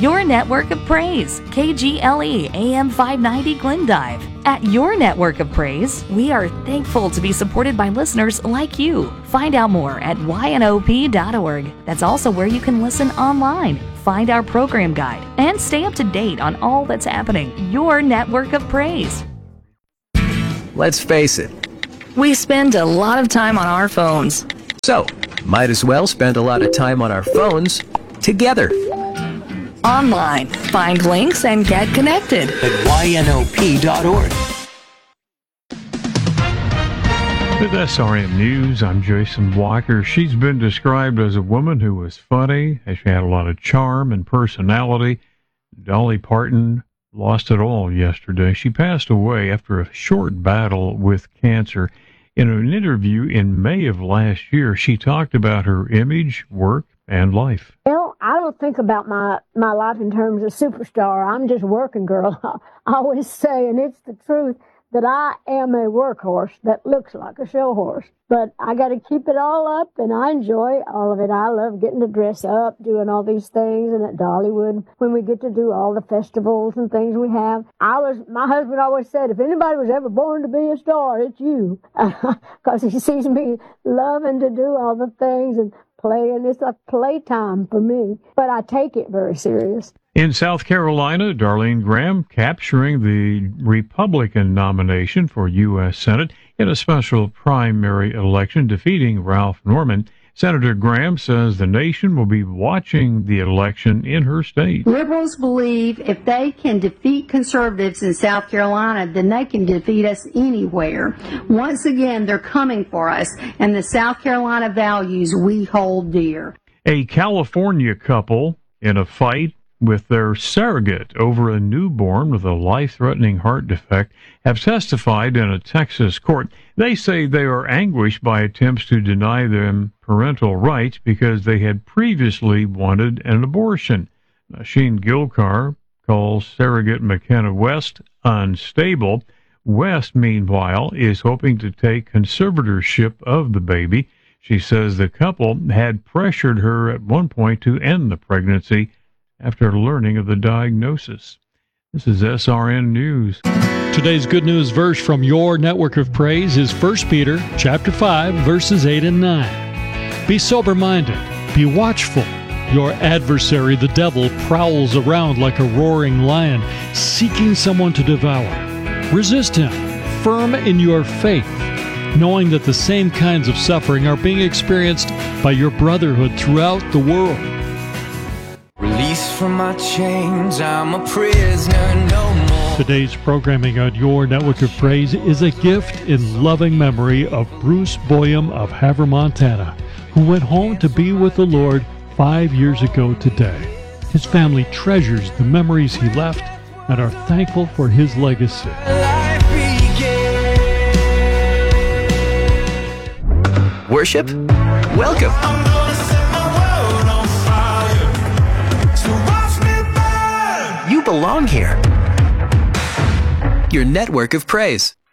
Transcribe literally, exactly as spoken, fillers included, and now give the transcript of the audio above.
Your network of praise, K G L E A M five ninety Glendive. At Your Network of Praise, we are thankful to be supported by listeners like you. Find out more at Y N O P dot org. That's also where you can listen online, find our program guide, and stay up to date on all that's happening. Your Network of Praise. Let's face it. We spend a lot of time on our phones. So, might as well spend a lot of time on our phones together. Online. Find links and get connected at Y N O P dot org. With S R N News, I'm Jason Walker. She's been described as a woman who was funny, as she had a lot of charm and personality. Dolly Parton lost it all yesterday. She passed away after a short battle with cancer. In an interview in May of last year, she talked about her image, work, and life. Well, I don't think about my, my life in terms of superstar. I'm just a working girl. I always say, and it's the truth, that I am a workhorse that looks like a show horse. But I got to keep it all up, and I enjoy all of it. I love getting to dress up, doing all these things, and at Dollywood, when we get to do all the festivals and things we have. I was, my husband always said, if anybody was ever born to be a star, it's you. Because he sees me loving to do all the things and play, and it's like playtime for me. But I take it very serious. In South Carolina, Darlene Graham capturing the Republican nomination for U S Senate in a special primary election, defeating Ralph Norman. Senator Graham says the nation will be watching the election in her state. Liberals believe if they can defeat conservatives in South Carolina, then they can defeat us anywhere. Once again, they're coming for us, and the South Carolina values we hold dear. A California couple in a fight with their surrogate over a newborn with a life-threatening heart defect have testified in a Texas court. They say they are anguished by attempts to deny them parental rights because they had previously wanted an abortion. Sheen Gilcar calls surrogate McKenna West unstable. West, meanwhile, is hoping to take conservatorship of the baby. She says the couple had pressured her at one point to end the pregnancy after learning of the diagnosis. This is S R N News. Today's good news verse from Your Network of Praise is First Peter chapter five, verses eight and nine. Be sober-minded, be watchful. Your adversary, the devil, prowls around like a roaring lion, seeking someone to devour. Resist him, firm in your faith, knowing that the same kinds of suffering are being experienced by your brotherhood throughout the world. Released from my chains, I'm a prisoner no more. Today's programming on Your Network of Praise is a gift in loving memory of Bruce Boyum of Havre, Montana, who went home to be with the Lord five years ago today. His family treasures the memories he left and are thankful for his legacy. Worship? Welcome. You belong here. Your network of praise.